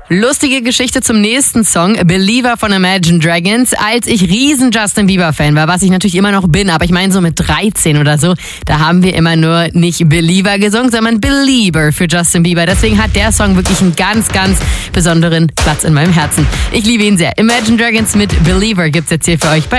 Lustige Geschichte zum nächsten Song, Believer von Imagine Dragons. Als ich riesen Justin Bieber Fan war, was ich natürlich immer noch bin, aber ich meine so mit 13 oder so, da haben wir immer nur nicht Believer gesungen, sondern Belieber für Justin Bieber. Deswegen hat der Song wirklich einen ganz, ganz besonderen Platz in meinem Herzen. Ich liebe ihn sehr. Imagine Dragons mit Believer gibt's jetzt hier für euch bei